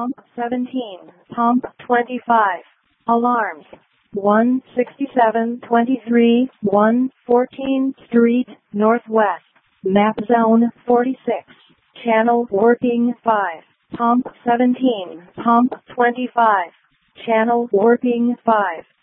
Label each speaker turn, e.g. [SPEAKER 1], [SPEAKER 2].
[SPEAKER 1] Pomp 17, Pomp 25. Alarms. 16723, 114th Street, Northwest. Map Zone 46. Channel working 5. Pomp 17, Pomp 25. Channel working 5.